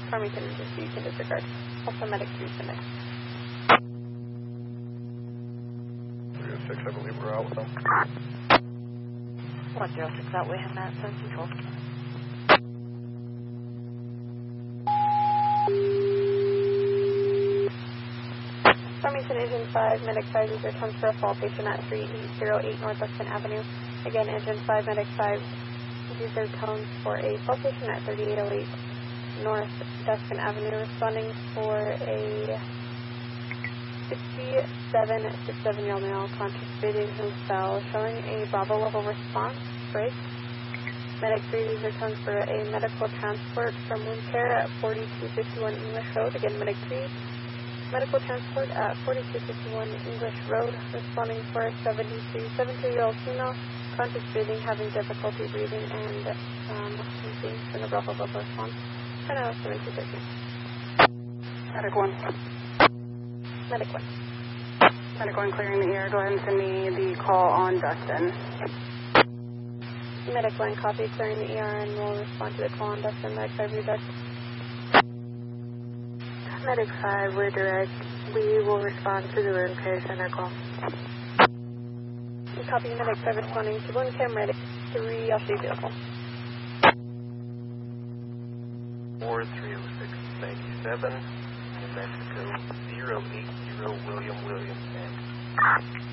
Farmington emergency, you can disregard. Also medic 3 submit. 306, I believe we're out with them. 106 out with him at 7 Control. Farmington Engine 5, Medic 5 user comes for a fall patient at 3808 North Dustin Avenue. Again, Engine 5, Medic 5 user comes for a fall patient at 3808 North Dustin Avenue, responding for a 6767-year-old male conscious breathing who fell, showing a Bravo level response, break. Medic 3 user comes for a medical transport from wound care at 4251 English Road. Again, Medic 3. Medical transport at 4251 English Road, responding for a 72-year-old female, conscious breathing, having difficulty breathing, and sensing cerebral level response. And now 7213. Medic 1. Medic 1. Medic 1 clearing the air. Go ahead and send me the call on Dustin. Medic 1 copy, clearing the ER, and will respond to the call on Dustin. Medic 5 redirect. Medic 5, we're direct. We will respond to the wound care center call. Copy, Medic 5 responding to wound care, Medic 3, I'll see you vehicle. 430697, New Mexico, 080 William, and